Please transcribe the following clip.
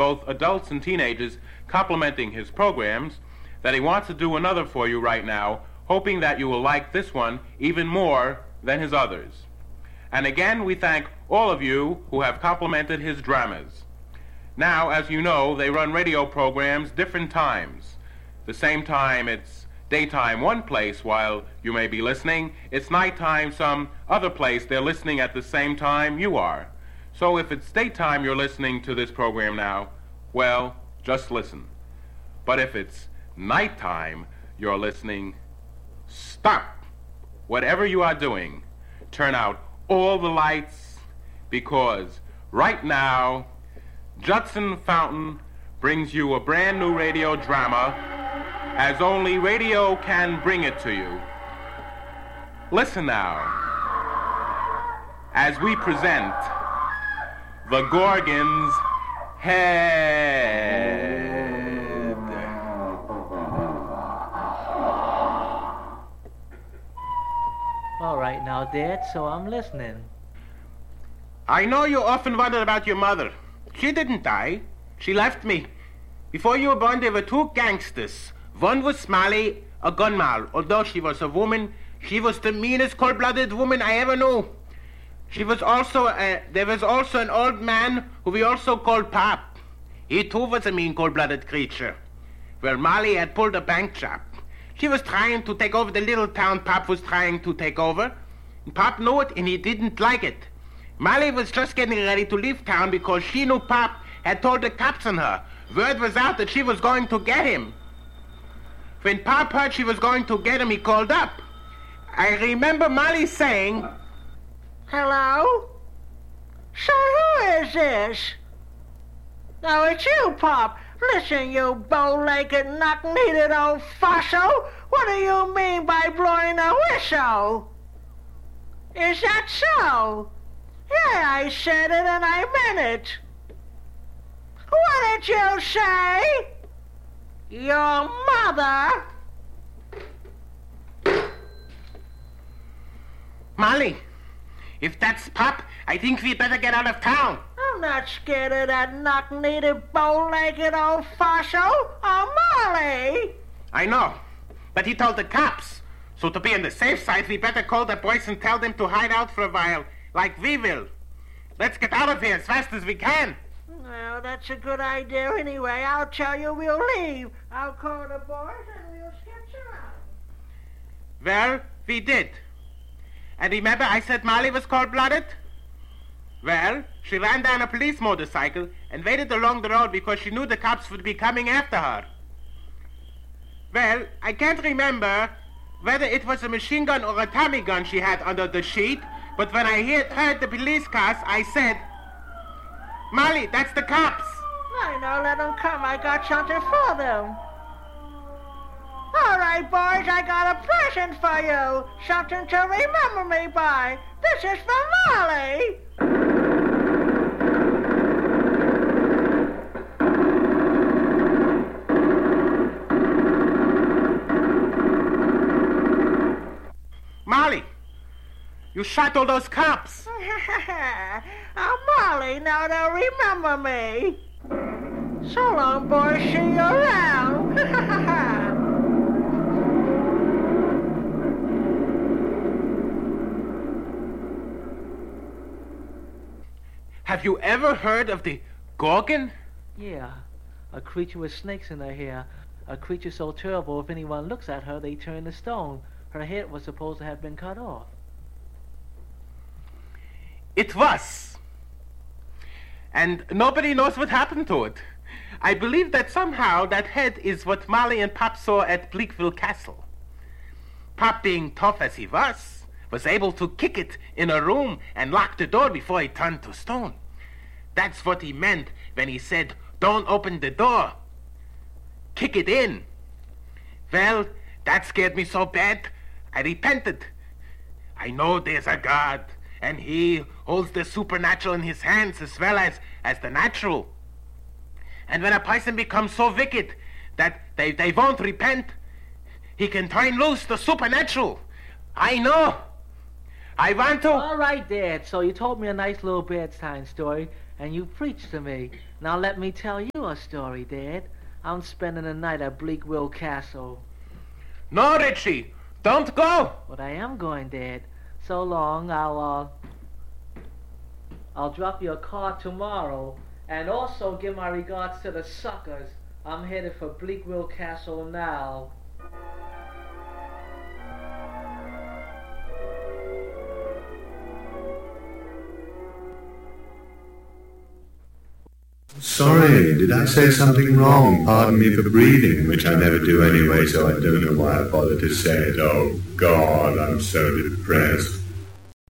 both adults and teenagers complimenting his programs, that he wants to do another for you right now, hoping that you will like this one even more than his others. And again, we thank all of you who have complimented his dramas. Now, as you know, they run radio programs different times. The same time it's daytime one place while you may be listening, it's nighttime some other place they're listening at the same time you are. So if it's daytime you're listening to this program now, well, just listen. But if it's nighttime you're listening, stop whatever you are doing. Turn out all the lights, because right now Judson Fountain brings you a brand new radio drama as only radio can bring it to you. Listen now as we present The Gorgon's Head. All right now, Dad, so I'm listening. I know you often wondered about your mother. She didn't die. She left me. Before you were born, there were two gangsters. One was Smiley, a gunmal. Although she was a woman, she was the meanest cold-blooded woman I ever knew. She was also, there was also an old man who we also called Pop. He too was a mean cold-blooded creature. Well, Molly had pulled a bank job. She was trying to take over the little town Pop was trying to take over. And Pop knew it, and he didn't like it. Molly was just getting ready to leave town because she knew Pop had told the cops on her. Word was out that she was going to get him. When Pop heard she was going to get him, he called up. I remember Molly saying, "Hello? So who is this?" "Oh, it's you, Pop. Listen, you bow-legged, knock-kneed old fossil. What do you mean by blowing a whistle?" "Is that so?" "Yeah, I said it and I meant it." "What did you say?" "Your mother." Molly, if that's Pop, I think we better get out of town. I'm not scared of that knock-kneed, bow-legged old fossil. I'm Molly. I know, but he told the cops. So to be on the safe side, we better call the boys and tell them to hide out for a while, like we will. Let's get out of here as fast as we can. Well, that's a good idea anyway. I'll tell you we'll leave. I'll call the boys and we'll sketch around. Well, we did. And remember I said Molly was cold-blooded? Well, she ran down a police motorcycle and waited along the road because she knew the cops would be coming after her. Well, I can't remember whether it was a machine gun or a Tommy gun she had under the sheet, but when I heard the police cars, I said, "Molly, that's the cops." I know, let them come. I got something for them. All right, boys, I got a present for you. Something to remember me by. This is for Molly. Molly, you shot all those cops. I'm Molly, now they'll remember me. So long, boys, see you around. Have you ever heard of the Gorgon? Yeah, a creature with snakes in her hair. A creature so terrible if anyone looks at her, they turn to stone. Her head was supposed to have been cut off. It was. And nobody knows what happened to it. I believe that somehow that head is what Molly and Pop saw at Bleakville Castle. Pop, being tough as he was able to kick it in a room and lock the door before he turned to stone. That's what he meant when he said, "Don't open the door. Kick it in." Well, that scared me so bad, I repented. I know there's a God, and he holds the supernatural in his hands as well as the natural. And when a person becomes so wicked that they won't repent, he can turn loose the supernatural. I know. I want to... All right, Dad, so you told me a nice little bedtime story, and you preached to me. Now let me tell you a story, Dad. I'm spending the night at Bleakville Castle. No, Richie, don't go. But I am going, Dad. So long, I'll drop you a card tomorrow, and also give my regards to the suckers. I'm headed for Bleakville Castle now. Sorry, did I say something wrong? Pardon me for breathing, which I never do anyway, so I don't know why I bothered to say it. Oh, God, I'm so depressed.